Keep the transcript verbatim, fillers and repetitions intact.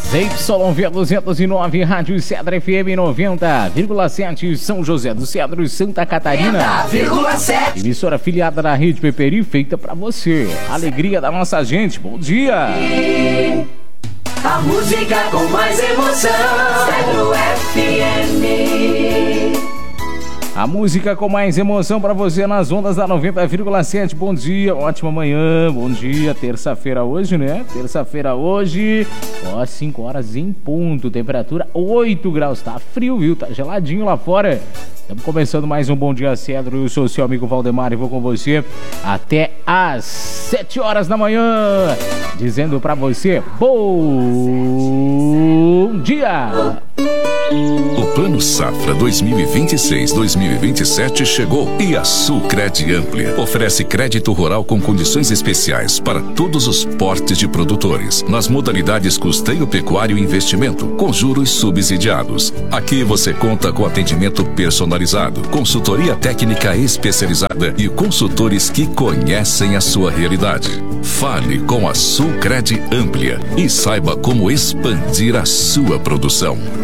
Z Y V duzentos e nove, Rádio Cedro F M noventa vírgula sete, São José dos Cedros, Santa Catarina. noventa vírgula sete. Emissora afiliada da Rede Peperi, feita pra você. Alegria da nossa gente, bom dia. A música com mais emoção, Cedro F M. A música com mais emoção pra você nas ondas da noventa vírgula sete. Bom dia, ótima manhã, bom dia. Terça-feira hoje, né? Terça-feira hoje, ó, cinco horas em ponto. Temperatura oito graus. Tá frio, viu? Tá geladinho lá fora. Estamos começando mais um Bom Dia Cedro. Eu sou o seu amigo Valdemar e vou com você até às sete horas da manhã. Dizendo pra você, bom dia! O Plano Safra dois mil e vinte e seis dois mil e vinte e sete chegou e a Sulcred Amplia oferece crédito rural com condições especiais para todos os portes de produtores, nas modalidades custeio pecuário e investimento, com juros subsidiados. Aqui você conta com atendimento personalizado, consultoria técnica especializada e consultores que conhecem a sua realidade. Fale com a Sulcred Amplia e saiba como expandir a sua produção.